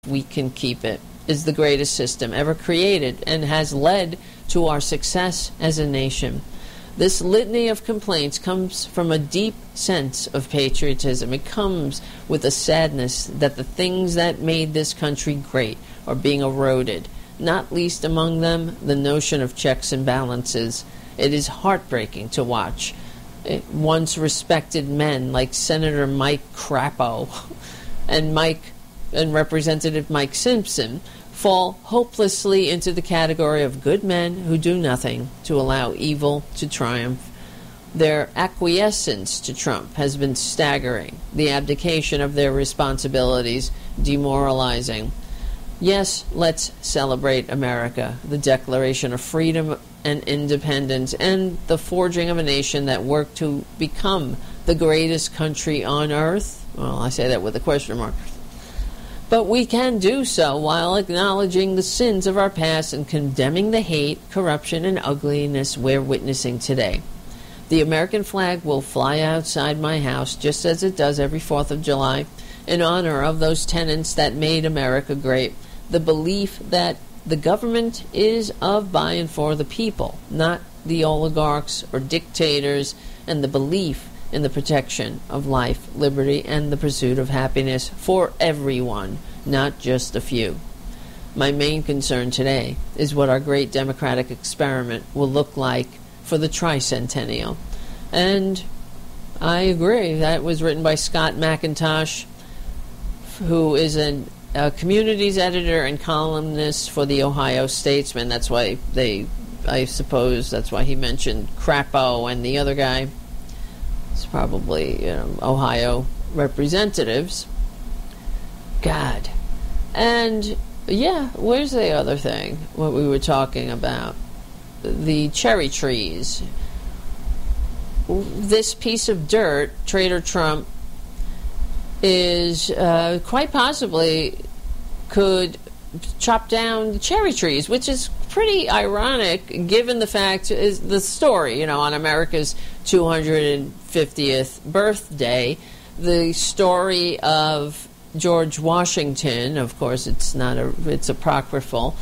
we can keep it, is the greatest system ever created and has led to our success as a nation. This litany of complaints comes from a deep sense of patriotism. It comes with a sadness that the things that made this country great are being eroded, not least among them the notion of checks and balances. It is heartbreaking to watch once respected men like Senator Mike Crapo and Representative Mike Simpson fall hopelessly into the category of good men who do nothing to allow evil to triumph. Their acquiescence to Trump has been staggering, the abdication of their responsibilities demoralizing. Yes, let's celebrate America, the Declaration of Freedom and Independence, and the forging of a nation that worked to become the greatest country on earth. Well, I say that with a question mark. But we can do so while acknowledging the sins of our past and condemning the hate, corruption, and ugliness we're witnessing today. The American flag will fly outside my house just as it does every 4th of July in honor of those tenets that made America great. The belief that the government is of, by, and for the people, not the oligarchs or dictators, and the belief in the protection of life, liberty, and the pursuit of happiness for everyone, not just a few. My main concern today is what our great democratic experiment will look like for the tricentennial. And I agree. That was written by Scott McIntosh, who is a communities editor and columnist for the Ohio Statesman. That's why I suppose that's why he mentioned Crapo and the other guy. It's probably Ohio representatives. God. And yeah, where's the other thing? What we were talking about? The cherry trees. This piece of dirt, Trader Trump, is quite possibly could chop down the cherry trees, which is pretty ironic given the fact is the story, on America's 250th birthday, the story of George Washington. Of course, it's apocryphal,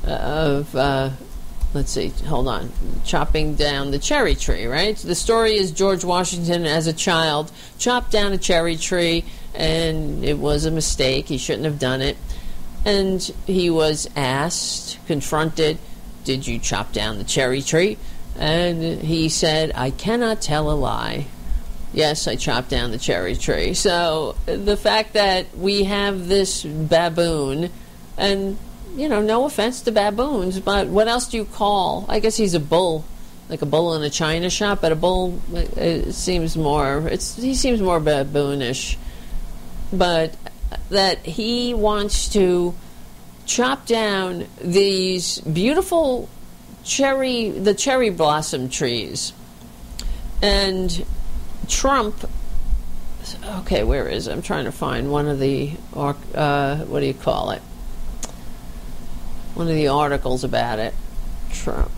let's see, hold on, chopping down the cherry tree, right? The story is George Washington as a child chopped down a cherry tree, and it was a mistake. He shouldn't have done it. And he was confronted, did you chop down the cherry tree? And he said, I cannot tell a lie. Yes, I chopped down the cherry tree. So the fact that we have this baboon, and, no offense to baboons, but what else do you call? I guess he's a bull, like a bull in a china shop, but a bull he seems more baboonish. But that he wants to chop down these beautiful the cherry blossom trees. And Trump, okay, where is it? I'm trying to find one of the, what do you call it? One of the articles about it. Trump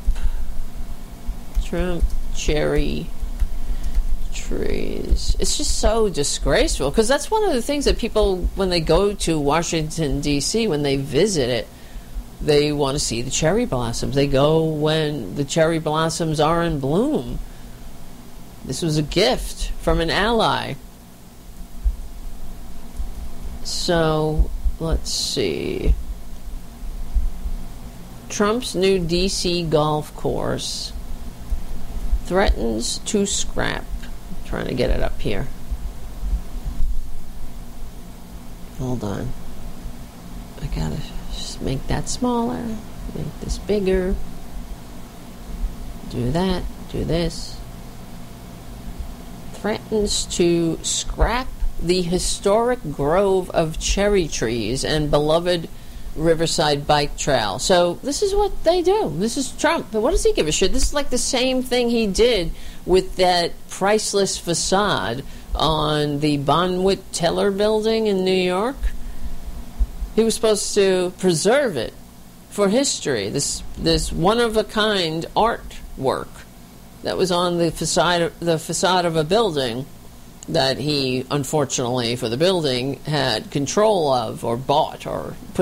cherry trees. It's just so disgraceful, because that's one of the things that people, when they go to Washington, D.C., when they visit it, they want to see the cherry blossoms. They go when the cherry blossoms are in bloom. This was a gift from an ally. So, let's see. Trump's new D.C. golf course threatens to scrap. I'm trying to get it up here. Hold on. I gotta just make that smaller. Make this bigger. Do that. Do this. Threatens to scrap the historic grove of cherry trees and beloved Riverside bike trail. So this is what they do. This is Trump. But what does he give a shit? This is like the same thing he did with that priceless facade on the Bonwit Teller building in New York. He was supposed to preserve it for history. This one-of-a-kind artwork that was on the facade of a building that he, unfortunately for the building, had control of or bought or put